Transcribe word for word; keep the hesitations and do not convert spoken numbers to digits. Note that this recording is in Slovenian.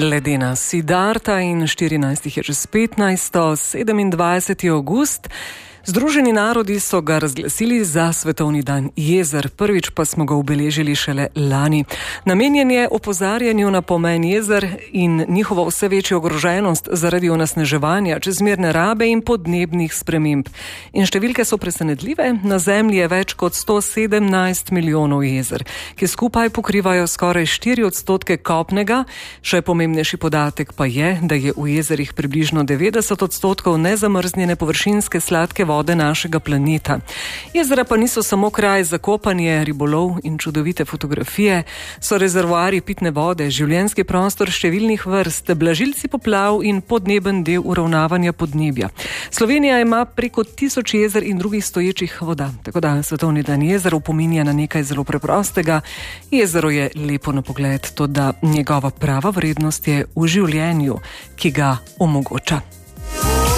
Ledena Siddharta in štirinajstih je čez petnajsto, sedemindvajseti avgust. Združeni narodi so ga razglasili za svetovni dan jezer, prvič pa smo ga obeležili šele lani. Namenjen je opozarjanju na pomen jezer in njihovo vse večjo ogroženost zaradi onesnaževanja, čezmerne rabe in podnebnih sprememb. In številke so presenetljive, na Zemlji je več kot sto sedemnajst milijonov jezer, ki skupaj pokrivajo skoraj štiri odstotke kopnega. Še pomembnejši podatek pa je, da je v jezerih približno devetdeset odstotkov nezamrznjene površinske sladke vode našega planeta. Jezera pa niso samo kraj za kopanje, ribolov in čudovite fotografije, so rezervoarji pitne vode, življenjski prostor številnih vrst, blažilci poplav in podneben del uravnavanja podnebja. Slovenija ima preko tisoč jezer in drugih stoječih voda, tako da svetovni dan jezer opominja na nekaj zelo preprostega. Jezero je lepo na pogled, toda njegova prava vrednost je v življenju, ki ga omogoča.